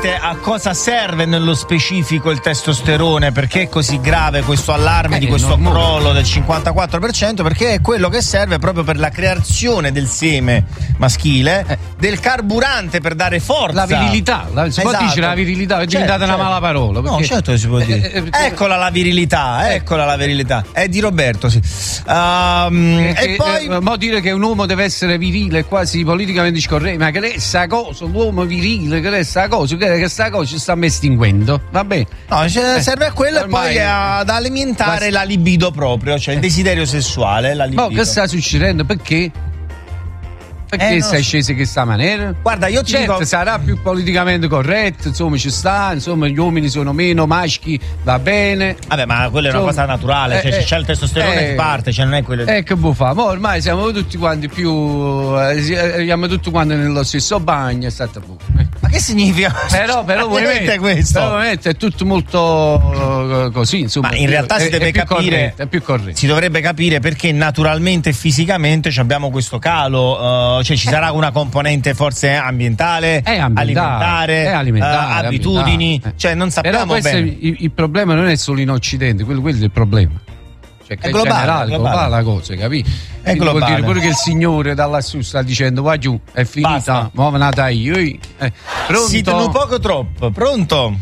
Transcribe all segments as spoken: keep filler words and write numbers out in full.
esattamente a cosa serve nello specifico il testosterone, perché è così grave questo allarme eh, di questo crollo del cinquantaquattro per cento, perché è quello che serve proprio per la creazione del seme maschile, eh. del carburante per dare forza. La virilità, la, si esatto. può dire la virilità, è diventata certo, una certo. mala parola. Perché... No, certo che si può dire. Eh, eh, perché... Eccola la virilità, eh. eccola la virilità. È di Roberto, sì. Um, e poi... Eh, mo dire che un uomo deve essere virile, quasi politicamente scorretto, ma che è sta cosa, l'uomo virile, che è sta cosa, che, che sta cosa ci sta estinguendo, vabbè. No, cioè, serve a quello e poi ad alimentare ma... la libido proprio, cioè il desiderio sessuale, la libido. Ma che sta succedendo? Perché? Perché eh, sei so. sceso in questa maniera? Guarda, io ti certo, dico... sarà più politicamente corretto, insomma ci sta, insomma gli uomini sono meno maschi, va bene. Vabbè, ma quella è una insomma, cosa naturale, cioè eh, c'è il testosterone eh, che parte, cioè non è quello. Eh, che buffa, ma ormai siamo tutti quanti più, eh, siamo tutti quanti nello stesso bagno, è stato buffo. Ma che significa? Però, però ovviamente questo. Però, ovviamente è tutto molto uh, così, insomma. Ma in realtà è, si deve è più capire, corretto, è più corretto. Si dovrebbe capire perché naturalmente e fisicamente abbiamo questo calo, uh, cioè ci sarà una componente forse ambientale, è ambientale alimentare, è alimentare uh, abitudini, ambientale. Cioè non sappiamo però bene. Il, il problema non è solo in Occidente, quello, quello è il problema. Cioè, che è globale, generale, globale. globale la cosa, capì? È globale. Vuol dire pure che il signore da lassù sta dicendo va giù, è finita, mo' ve nata io. Eh, pronto? Siete un poco troppo, pronto?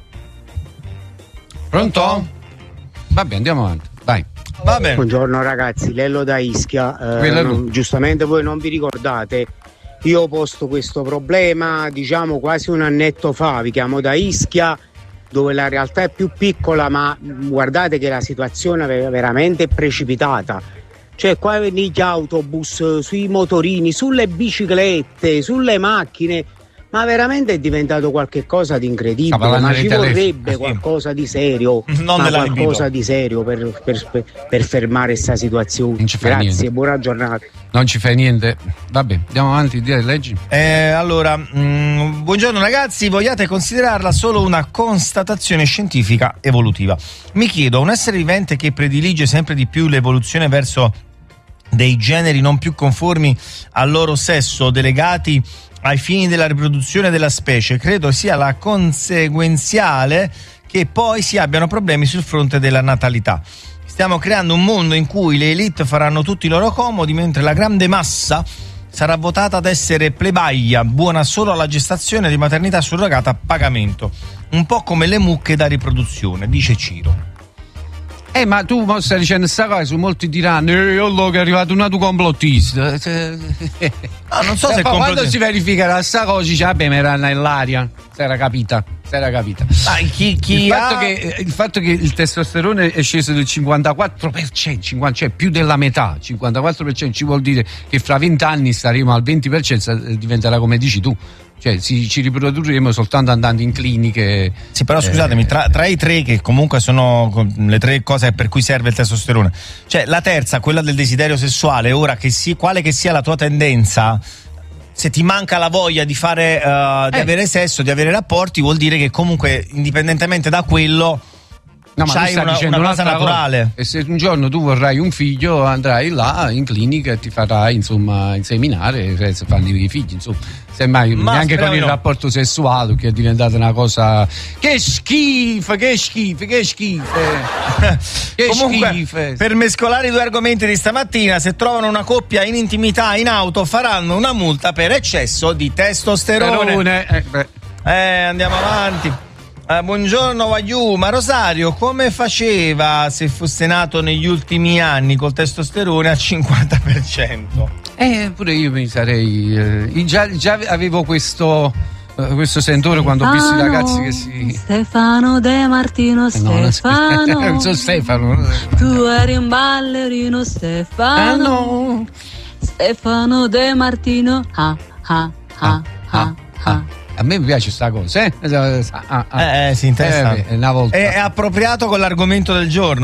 Pronto? Vabbè, andiamo avanti, vai. Va bene. Buongiorno ragazzi, Lello da Ischia. Eh, non, giustamente voi non vi ricordate, io ho posto questo problema diciamo quasi un annetto fa, vi chiamo da Ischia, dove la realtà è più piccola, ma guardate che la situazione è veramente precipitata. Cioè qua negli autobus, sui motorini, sulle biciclette, sulle macchine, ma veramente è diventato qualche cosa di incredibile, ah, ma ci vorrebbe qualcosa di serio, non ma qualcosa libido. di serio per, per, per fermare questa situazione. Grazie, niente. Buona giornata. Non ci fai niente. Vabbè, andiamo avanti, dire leggi. Eh, allora, mh, buongiorno ragazzi, vogliate considerarla solo una constatazione scientifica evolutiva. Mi chiedo, un essere vivente che predilige sempre di più l'evoluzione verso dei generi non più conformi al loro sesso, delegati ai fini della riproduzione della specie, credo sia la conseguenziale che poi si abbiano problemi sul fronte della natalità. Stiamo creando un mondo in cui le elite faranno tutti i loro comodi, mentre la grande massa sarà votata ad essere plebaia, buona solo alla gestazione di maternità surrogata a pagamento, un po' come le mucche da riproduzione, dice Ciro. Eh, ma tu stai dicendo questa cosa, molti diranno, eh, io che è arrivato un altro complottista. Ah, non so eh, se poi complottista. Quando si verificherà questa cosa, dice, vabbè, ma era nell'aria. Si era capita, si era capita. Ah, chi, chi il, ha... fatto che, il fatto che il testosterone è sceso del cinquantaquattro per cento, cinquanta, cioè più della metà, cinquantaquattro per cento, ci vuol dire che fra venti anni staremo al venti per cento, diventerà come dici tu. Cioè si, ci riprodurremo soltanto andando in cliniche. Sì, però scusatemi, tra, tra i tre che comunque sono le tre cose per cui serve il testosterone, cioè la terza, quella del desiderio sessuale, ora che si, quale che sia la tua tendenza, se ti manca la voglia di fare uh, di eh. avere sesso, di avere rapporti, vuol dire che comunque indipendentemente da quello no, ma c'hai una, una cosa naturale. E se un giorno tu vorrai un figlio, andrai là in clinica e ti farai insomma inseminare, se fanno i figli, insomma. Semmai neanche con il no. rapporto sessuale, che è diventata una cosa che schifo, che schifo, che schifo. Che comunque, schifo. Per mescolare i due argomenti di stamattina, se trovano una coppia in intimità in auto faranno una multa per eccesso di testosterone. Eh, beh. eh andiamo avanti. Eh, buongiorno Wagyu, ma Rosario come faceva se fosse nato negli ultimi anni col testosterone al cinquanta per cento? Eh, pure io mi sarei eh, già, già avevo questo uh, questo sentore quando ho visto i ragazzi che si Stefano De Martino, Stefano, no, non so Stefano. Tu eri un ballerino Stefano. Ah, no. Stefano De Martino. Ah ah ah ah ah. A me piace sta cosa, eh? Ah, ah. Eh, eh, sì, interessante. Eh, una volta. È, è appropriato con l'argomento del giorno.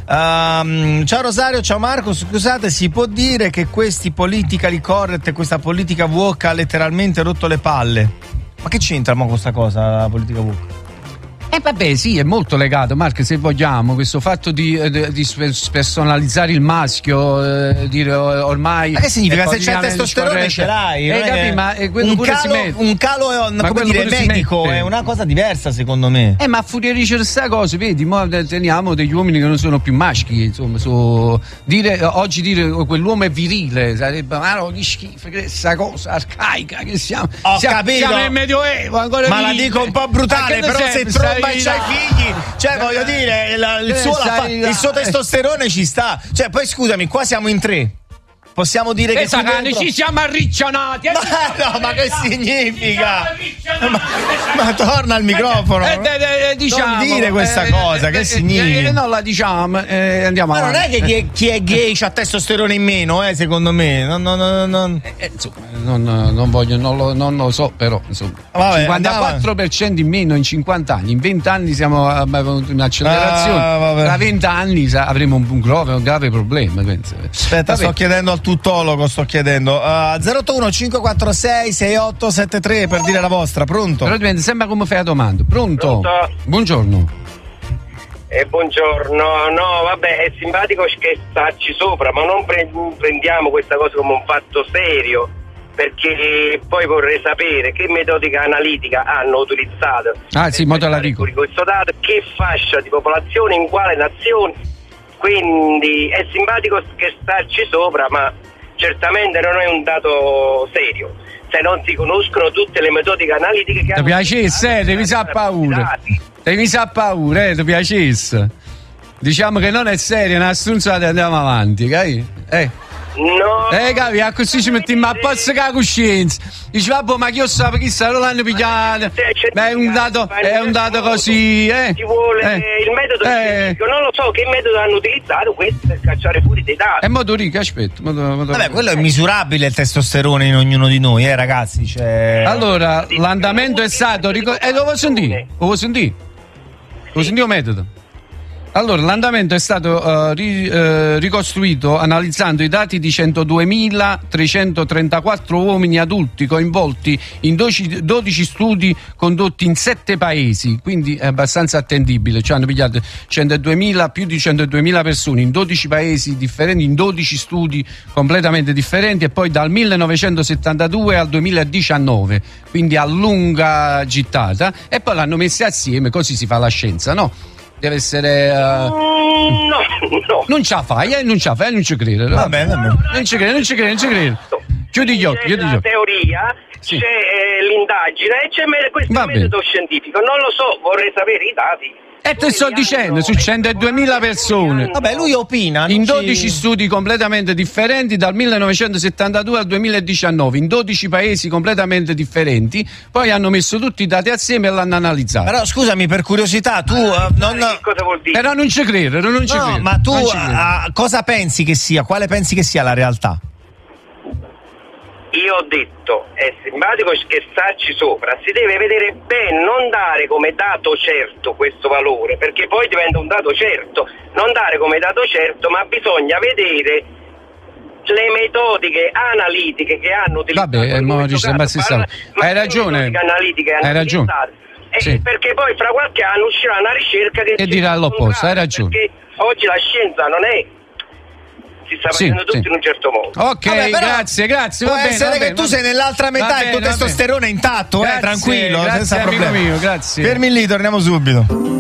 Um, ciao Rosario, ciao Marco. Scusate, si può dire che questi politically correct e questa politica woke ha letteralmente rotto le palle? Ma che c'entra mo questa cosa, la politica woke? Eh vabbè, sì, è molto legato, Marco, se vogliamo, questo fatto di, di, di spersonalizzare il maschio, eh, dire ormai... Ma che significa? Se c'è il testosterone ce l'hai, eh, capi, ma eh, un, pure calo, si un calo è un, come dire, medico, è una cosa diversa secondo me. Eh, ma furierisce questa cosa, vedi, mo teniamo degli uomini che non sono più maschi, insomma, su, dire, oggi dire quell'uomo è virile, sarebbe, ma no, che schifo, questa cosa arcaica che siamo. Ho siamo, capito. Siamo nel Medioevo, ancora ma virile. La dico un po' brutale, però se tromba e c'hai figli, cioè eh, voglio dire, il, il, suo, la, il suo testosterone ci sta. Cioè, poi scusami, qua siamo in tre. Possiamo dire che dentro... ci siamo arriccionati. Ma no, ma che significa? Ma, ma torna al microfono. Eh, eh, eh, diciamo, non dire questa eh, cosa, eh, che eh, significa? Eh, non la diciamo, eh, andiamo ma avanti. non è che chi è, chi è gay c'ha testosterone in meno, eh, secondo me. Non, non, non, non... Eh, insomma, non, non voglio, non lo, non lo so, però insomma. Vabbè, cinquantaquattro per cento in meno in cinquanta anni. In venti anni siamo avuto un'accelerazione. Ah, tra venti anni avremo un, un, grave, un grave problema, penso. Aspetta, vabbè. Sto chiedendo al tutologo, sto chiedendo uh, zero otto uno cinque quattro sei sei otto sette tre per dire la vostra. Pronto? Però dipende, sembra come fai la domanda. Pronto? Pronto? Buongiorno. Eh, buongiorno, no vabbè, è simpatico scherzarci sopra, ma non pre- prendiamo questa cosa come un fatto serio, perché poi vorrei sapere che metodica analitica hanno utilizzato. Ah sì, modo analitico. Questo dato, che fascia di popolazione, in quale nazione. Quindi è simpatico scherzarci sopra, ma certamente non è un dato serio. Se non si conoscono tutte le metodiche analitiche che ti piacesse, eh, devi sapere paura. Devi sapere paura, eh, ti piacesse. Diciamo che non è serio, è una stronzata e andiamo avanti, capi? Eh. No. Eh, capi, a così ci mettiamo a posto con la coscienza. Dici, vabbè, ma chi lo sa, chi sa, non l'hanno pigliato. Beh, è un dato, è un dato così, eh. Ci vuole eh. il metodo eh. non lo so che metodo hanno utilizzato questo per cacciare fuori dei dati. È modo ricco, aspetta. Modo, modo Vabbè, quello è misurabile il testosterone in ognuno di noi, eh, ragazzi. Cioè... Allora, l'andamento è stato. Ricor- eh, lo vuoi sentire? Lo vuoi sentire? Lo vuoi sentire il metodo? Allora, l'andamento è stato uh, ri, uh, ricostruito analizzando i dati di centoduemilatrecentotrentaquattro uomini adulti coinvolti in dodici studi condotti in sette paesi, quindi è abbastanza attendibile, cioè hanno pigliato centoduemila, più di centoduemila persone in dodici paesi differenti, in dodici studi completamente differenti, e poi dal millenovecentosettantadue al duemiladiciannove, quindi a lunga gittata, e poi l'hanno messi assieme, così si fa la scienza, no? Deve essere uh... no, no. Non ce la fai, eh, non ce la fai, non ci credo. Va bene, va bene. Non ci credo, non ci credo, non ci credo. Chiudi gli occhi, chiudi gli occhi. La teoria, sì. C'è eh, l'indagine e c'è questo va metodo bene. Scientifico. Non lo so, vorrei sapere i dati. E te sto dicendo, su centoduemila persone. Vabbè, lui opina. In dodici ci... studi completamente differenti dal millenovecentosettantadue al duemiladiciannove, in dodici paesi completamente differenti. Poi hanno messo tutti i dati assieme e l'hanno analizzato. Però scusami, per curiosità, tu uh, non... Che cosa vuol dire? Però non ci credo, non ci no, credo. Ma tu uh, cosa pensi che sia? Quale pensi che sia la realtà? Io ho detto, è simpatico scherzarci sopra, si deve vedere bene, non dare come dato certo questo valore, perché poi diventa un dato certo, non dare come dato certo, ma bisogna vedere le metodiche analitiche che hanno utilizzato. Vabbè, mo ci sembra stessa. Hai ragione. Hai ragione. E sì. Perché poi fra qualche anno uscirà una ricerca che e dirà l'opposto, hai ragione. Perché oggi la scienza non è, si sta facendo sì, tutto sì. in un certo modo. Ok, vabbè, grazie, grazie. Può va essere bene, che tu sei nell'altra metà e il tuo testosterone è intatto, grazie, eh, tranquillo, grazie, senza amico problemi. mio, grazie. Fermi lì, torniamo subito.